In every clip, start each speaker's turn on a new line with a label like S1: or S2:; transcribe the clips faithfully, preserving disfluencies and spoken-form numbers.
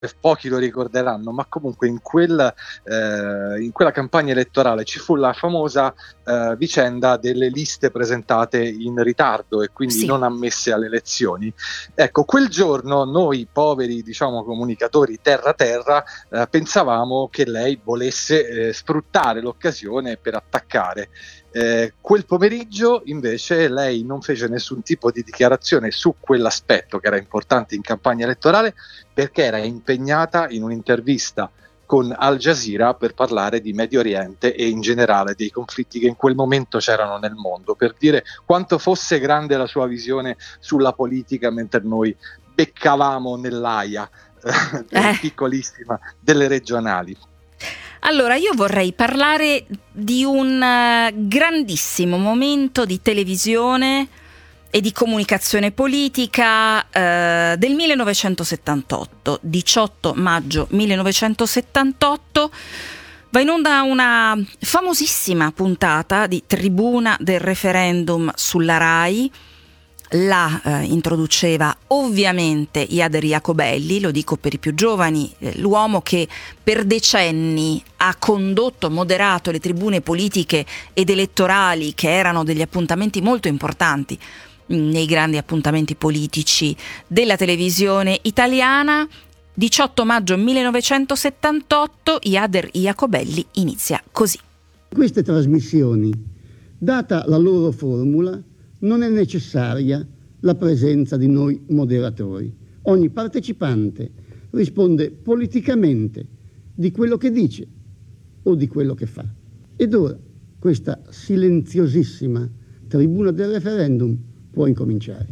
S1: pochi lo ricorderanno, ma comunque in, quel, eh, in quella campagna elettorale ci fu la famosa eh, vicenda delle liste presentate in ritardo e quindi
S2: Sì.
S1: non ammesse alle elezioni. Ecco, quel giorno noi poveri, diciamo, comunicatori terra-terra eh, pensavamo che lei volesse eh, sfruttare l'occasione per attaccare. Eh, quel pomeriggio invece lei non fece nessun tipo di dichiarazione su quell'aspetto che era importante in campagna elettorale, perché era impegnata in un'intervista con Al Jazeera per parlare di Medio Oriente e in generale dei conflitti che in quel momento c'erano nel mondo, per dire quanto fosse grande la sua visione sulla politica, mentre noi beccavamo nell'aia eh, piccolissima delle regionali.
S2: Allora, io vorrei parlare di un grandissimo momento di televisione e di comunicazione politica eh, del millenovecentosettantotto. diciotto maggio millenovecentosettantotto va in onda una famosissima puntata di Tribuna del Referendum sulla Rai. La eh, introduceva ovviamente Iader Iacobelli, lo dico per i più giovani, eh, l'uomo che per decenni ha condotto, moderato le tribune politiche ed elettorali, che erano degli appuntamenti molto importanti mh, nei grandi appuntamenti politici della televisione italiana. diciotto maggio millenovecentosettantotto, Iader Iacobelli inizia così.
S3: Queste trasmissioni, data la loro formula, non è necessaria la presenza di noi moderatori. Ogni partecipante risponde politicamente di quello che dice o di quello che fa. Ed ora questa silenziosissima tribuna del referendum può incominciare.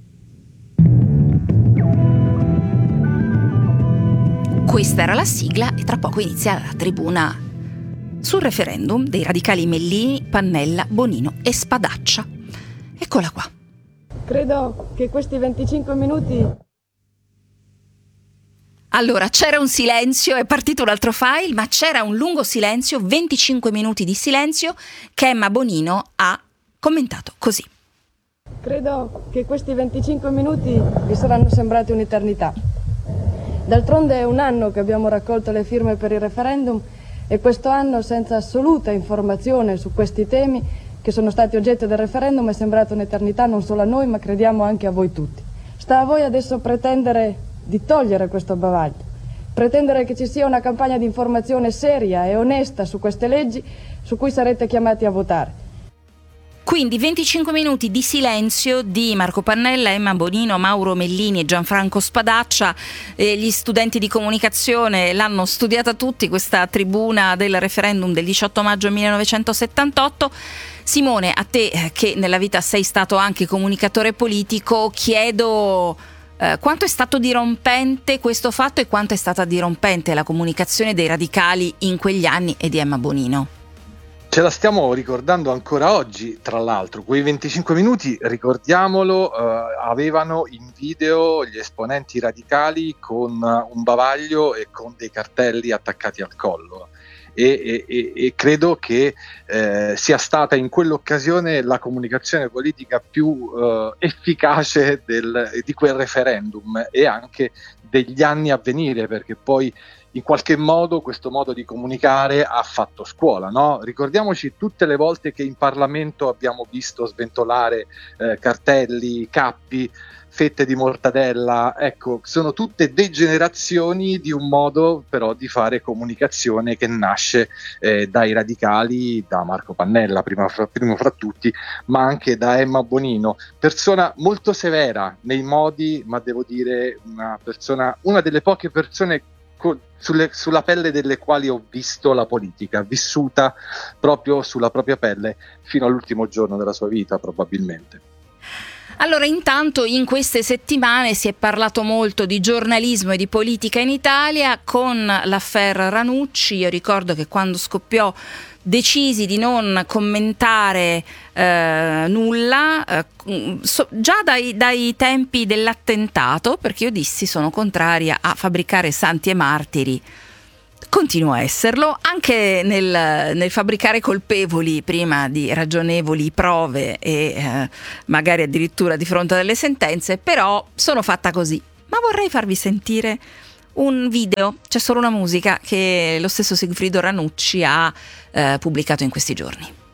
S2: Questa era la sigla e tra poco inizia la tribuna sul referendum dei radicali Mellini, Pannella, Bonino e Spadaccia. Eccola qua.
S4: Credo che questi venticinque minuti...
S2: Allora, c'era un silenzio, è partito un altro file, ma c'era un lungo silenzio, venticinque minuti di silenzio, che Emma Bonino ha commentato così.
S4: Credo che questi venticinque minuti vi saranno sembrati un'eternità. D'altronde è un anno che abbiamo raccolto le firme per il referendum e questo anno, senza assoluta informazione su questi temi che sono stati oggetto del referendum, è sembrata un'eternità non solo a noi, ma crediamo anche a voi tutti. Sta a voi adesso pretendere di togliere questo bavaglio, pretendere che ci sia una campagna di informazione seria e onesta su queste leggi su cui sarete chiamati a votare.
S2: Quindi venticinque minuti di silenzio di Marco Pannella, Emma Bonino, Mauro Mellini e Gianfranco Spadaccia. Eh, gli studenti di comunicazione l'hanno studiata tutti, questa tribuna del referendum del diciotto maggio millenovecentosettantotto. Simone, a te eh, che nella vita sei stato anche comunicatore politico, chiedo eh, quanto è stato dirompente questo fatto e quanto è stata dirompente la comunicazione dei radicali in quegli anni e di Emma Bonino.
S1: Ce la stiamo ricordando ancora oggi, tra l'altro. Quei venticinque minuti, ricordiamolo, eh, avevano in video gli esponenti radicali con un bavaglio e con dei cartelli attaccati al collo. E, e, e credo che eh, sia stata in quell'occasione la comunicazione politica più eh, efficace del, di quel referendum e anche degli anni a venire, perché poi in qualche modo questo modo di comunicare ha fatto scuola, no? Ricordiamoci tutte le volte che in Parlamento abbiamo visto sventolare eh, cartelli, cappi, fette di mortadella. Ecco, sono tutte degenerazioni di un modo però di fare comunicazione che nasce eh, dai radicali, da Marco Pannella prima fra, primo fra tutti, ma anche da Emma Bonino, persona molto severa nei modi, ma devo dire una persona, una delle poche persone Sulle, sulla pelle delle quali ho visto la politica, vissuta proprio sulla propria pelle fino all'ultimo giorno della sua vita probabilmente.
S2: Allora, intanto in queste settimane si è parlato molto di giornalismo e di politica in Italia con l'affaire Ranucci. Io ricordo che quando scoppiò decisi di non commentare eh, nulla, eh, so, già dai, dai tempi dell'attentato, perché io dissi sono contraria a fabbricare santi e martiri. Continuo a esserlo, anche nel, nel fabbricare colpevoli prima di ragionevoli prove e eh, magari addirittura di fronte a delle sentenze, però sono fatta così. Ma vorrei farvi sentire un video, c'è solo una musica che lo stesso Sigfrido Ranucci ha eh, pubblicato in questi giorni.